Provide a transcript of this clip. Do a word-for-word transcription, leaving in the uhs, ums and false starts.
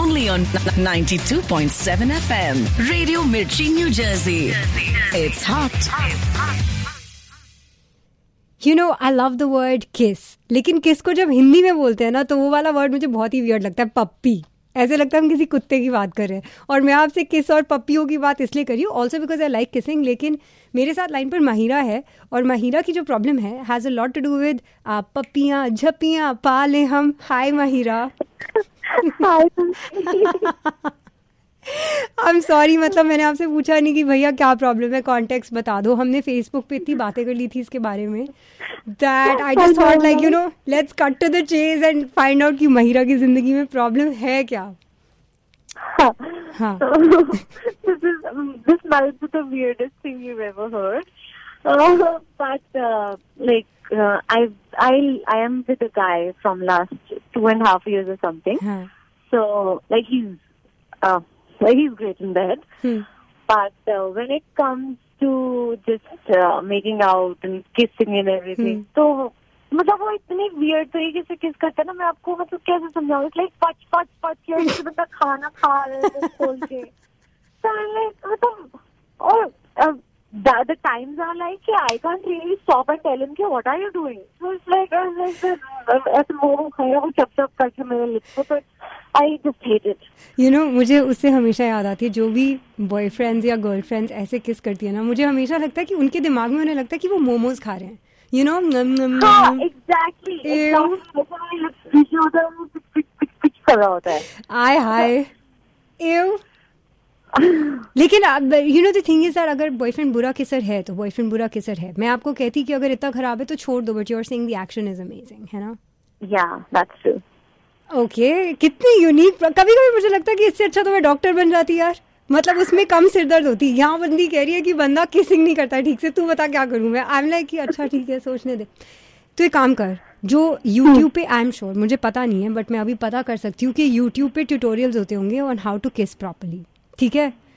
only on ninety-two point seven F M. Radio Mirchi, New Jersey. It's hot. You know, I love the word kiss. लेकिन किस को जब हिंदी में बोलते हैं ना तो वो वाला वर्ड मुझे बहुत ही वियर्ड लगता है, पप्पी. ऐसे लगता है हम किसी कुत्ते की बात कर रहे हैं. और मैं आपसे किस और पप्पियों की बात इसलिए करी हूँ, also because I like kissing. लेकिन मेरे साथ लाइन पर माहिरा है और माहिरा की जो प्रॉब्लम है has a lot to do with पप्पियाँ झप्पियाँ पाले हम. हाय माहिरा. आई एम सॉरी, मतलब मैंने आपसे पूछा नहीं कि भैया क्या प्रॉब्लम है, कॉन्टेक्स्ट बता दो. हमने फेसबुक पे इतनी बातें कर ली थी इसके बारे में that I just thought like you know let's cut to the chase and find out कि महिरा की जिंदगी में प्रॉब्लम है क्या. हाँ. this is um, this might be the weirdest thing you've ever heard, uh, but uh, like uh, I I I am with a guy from last two and a half years or something. हाँ. So like he's uh, like he's great in bed, hmm. but uh, when it comes to just uh, making out and kissing and everything, hmm. तो मतलब वो इतनी weird तरीके से किस करता है ना, मैं आपको मतलब कैसे समझाऊं. इट्स लाइक पच पच पच के जैसे बंदा खाना खा रहा है खोल के. So I'm like मतलब और the times are like I can't really stop and tell him कि what are you doing. So it's like ऐसे मोह खाया वो चप चप करके मेरे लिप्स पे, तो I just hate it. You know, मुझे उससे हमेशा याद आती है जो भी बॉयफ्रेंड्स या गर्लफ्रेंड्स ऐसे किस करती है ना, मुझे हमेशा लगता है कि उनके दिमाग में उन्हें लगता है कि वो मोमोज खा रहे हैं. You know, num, num, हाँ, num. exactly. Ew. पिच कर रहा होता है. आय हाय. Ew. लेकिन you know the thing is that अगर बॉयफ्रेंड बुरा किसर है तो बॉयफ्रेंड बुरा किसर है. मैं आपको कहती कि अगर इतना खराब है तो छोड़ दो, but you are saying the action is amazing, है ना. Yeah, that's true. Okay okay, कितनी यूनिक. कभी कभी मुझे लगता है कि इससे अच्छा तो मैं डॉक्टर बन जाती यार. मतलब उसमें कम सिरदर्द होती. यहाँ बंदी कह रही है कि बंदा किसिंग नहीं करता ठीक से, तू बता क्या करूँ मैं. आई एम लाइक कि अच्छा ठीक है सोचने दे. तो एक काम कर, जो यूट्यूब पे आई एम श्योर मुझे पता नहीं है बट मैं अभी पता कर सकती हूँ कि यूट्यूब पे ट्यूटोरियल्स होते होंगे ऑन हाउ टू किस प्रॉपर्ली. ठीक है,